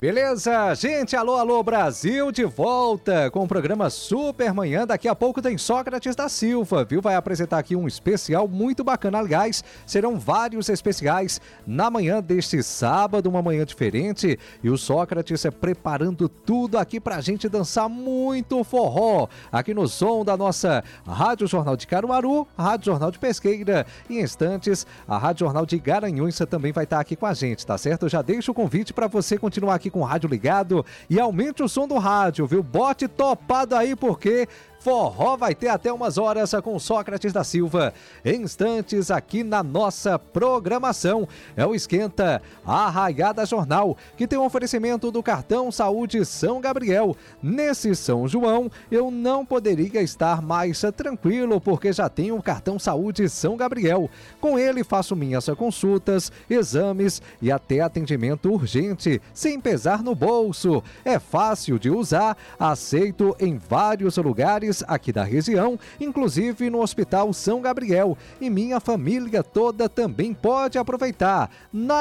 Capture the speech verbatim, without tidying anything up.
Beleza, gente? Alô, alô, Brasil, de volta com o programa Super Manhã. Daqui a pouco tem Sócrates da Silva, viu? Vai apresentar aqui um especial muito bacana. Aliás, serão vários especiais na manhã deste sábado, uma manhã diferente. E o Sócrates é preparando tudo aqui pra gente dançar muito forró. Aqui no som da nossa Rádio Jornal de Caruaru, Rádio Jornal de Pesqueira. Em instantes, a Rádio Jornal de Garanhuns também vai estar aqui com a gente, tá certo? Eu já deixo o convite para você continuar aqui com o rádio ligado e aumente o som do rádio, viu? Bote topado aí, porque forró vai ter até umas horas com Sócrates da Silva. Em instantes aqui na nossa programação. É o Esquenta Arraiada Jornal, que tem um oferecimento do cartão Saúde São Gabriel. Nesse São João, eu não poderia estar mais tranquilo, porque já tenho o cartão Saúde São Gabriel. Com ele faço minhas consultas, exames e até atendimento urgente, sem pesar no bolso. É fácil de usar, aceito em vários lugares aqui da região, inclusive no Hospital São Gabriel, e minha família toda também pode aproveitar. Na